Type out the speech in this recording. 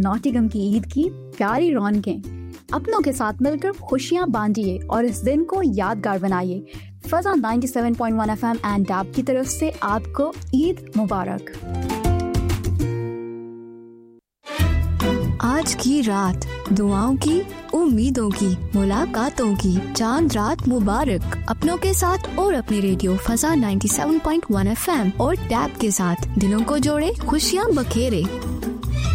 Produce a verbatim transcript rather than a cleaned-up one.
Nottingham की ईद की प्यारी रौनकें। अपनों के साथ मिलकर खुशियां बांटिए और इस दिन को यादगार बनाइए। फजा ninety seven point one F M and dab की तरफ से आपको ईद मुबारक। आज की रात दुआओं की, उम्मीदों की, मुलाकातों की चांद रात मुबारक। अपनों के साथ और अपने radio फजा ninety seven point one F M और टैब के साथ दिलों को जोड़े, खुशियां बखेरे।